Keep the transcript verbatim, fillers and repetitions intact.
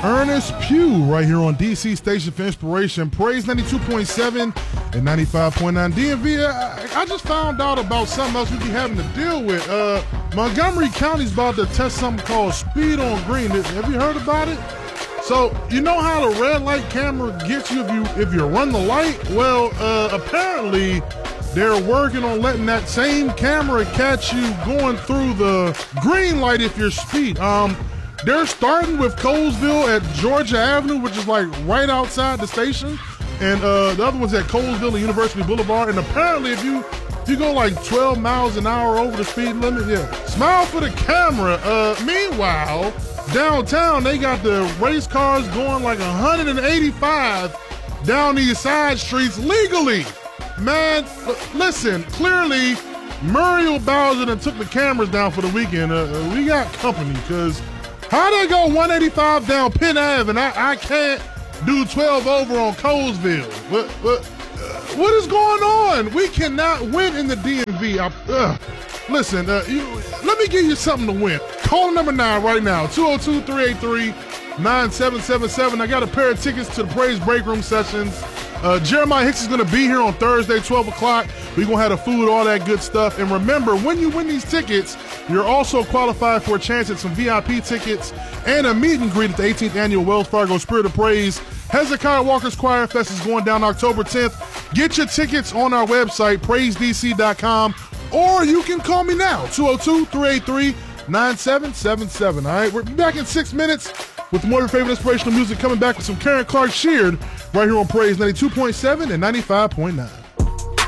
Ernest Pugh right here on D C Station for Inspiration. Praise ninety-two point seven and ninety-five point nine. D M V, I, I just found out about something else we be having to deal with. Uh, Montgomery County's about to test something called speed on green. Have you heard about it? So, you know how the red light camera gets you if you if you run the light? Well, uh, apparently they're working on letting that same camera catch you going through the green light if you're speed. Um, they're starting with Colesville at Georgia Avenue, which is like right outside the station. And uh, the other one's at Colesville and University Boulevard. And apparently if you if you go like twelve miles an hour over the speed limit, yeah, smile for the camera. Uh, meanwhile, downtown, they got the race cars going like one hundred eighty-five down these side streets legally. Man, listen, clearly Muriel Bowser done took the cameras down for the weekend. Uh, we got company, because how they go one eighty-five down Penn Ave and I, I can't do twelve over on Colesville? What, what, uh, what is going on? We cannot win in the D M V. I, uh, listen, uh, you, let me give you something to win. Call number nine right now, two oh two, three eight three, nine seven seven seven. I got a pair of tickets to the Praise Break Room sessions. Uh, Jeremiah Hicks is going to be here on Thursday, twelve o'clock. We're going to have the food, all that good stuff. And remember, when you win these tickets, you're also qualified for a chance at some V I P tickets and a meet and greet at the eighteenth Annual Wells Fargo Spirit of Praise Hezekiah Walker's Choir Fest is going down October tenth. Get your tickets on our website, praise d c dot com, or you can call me now, two oh two, three eight three, nine seven seven seven. All right, we're back in six minutes with more of your favorite inspirational music, coming back with some Karen Clark Sheard right here on Praise ninety-two point seven and ninety-five point nine.